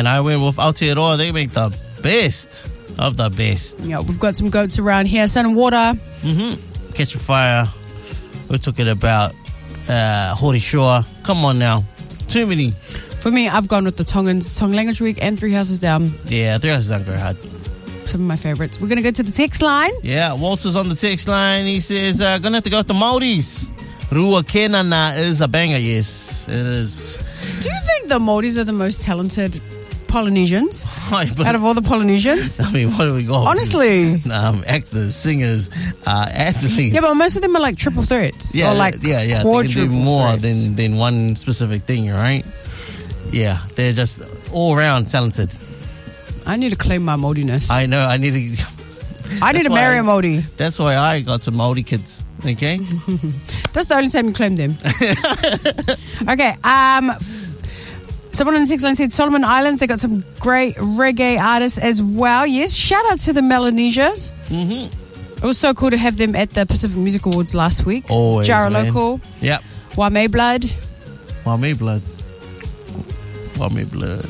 And I went with Aotearoa. They make the best of the best. Yeah, we've got some goats around here. Sun and Water. Catch a Fire. We're talking about Horishua. Come on now. Too many. For me, I've gone with the Tongans, Tong Language Week and Three Houses Down. Yeah, 3 Houses Down go hard. Some of my favourites. We're going to go to the text line. Yeah, Walter's on the text line. He says, gonna have to go with the Māoris. Rua Kenana is a banger, yes. It is. Do you think the Māoris are the most talented Polynesians But, out of all the Polynesians? I mean, what do we got? Honestly. Actors, singers, athletes. Yeah, but most of them are like triple threats. Yeah, or like They can do quadruple more threats. than one specific thing, right? Yeah, they're just all around talented. I need to claim my Māoriness. I know. I need to. I need to marry a Māori. That's why I got some Māori kids. Okay. That's the only time you claim them. Okay. Someone on the text line said Solomon Islands, they got some great reggae artists as well. Yes, shout out to the Melanesians. It was so cool to have them at the Pacific Music Awards last week. Always, Jara man. Local. Yep. Wame Blood. Wame Blood. Wame Blood.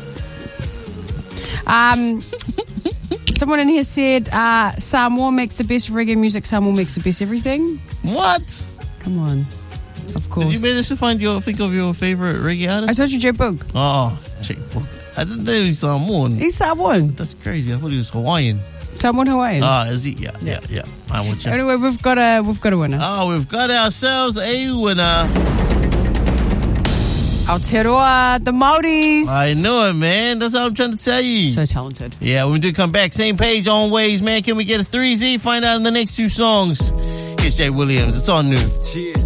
Someone in here said Samoa makes the best reggae music. Samoa makes the best everything. What? Come on. Of course. Did you manage to think of your favorite reggae I artist? told you J Boog. Oh, J Boog. I didn't know he was Samoan. He's Samoan. That's crazy. I thought he was Hawaiian. Samoan Hawaiian. Is he? Yeah. I'm with you. Anyway, we've got a winner. Oh, we've got ourselves a winner. Aotearoa, the Māoris. I know it, man. That's what I'm trying to tell you. So talented. Yeah, when we do come back, same page on Waves, man. Can we get a 3Z? Find out in the next two songs. Here's Jay Williams. It's on new. Yeah.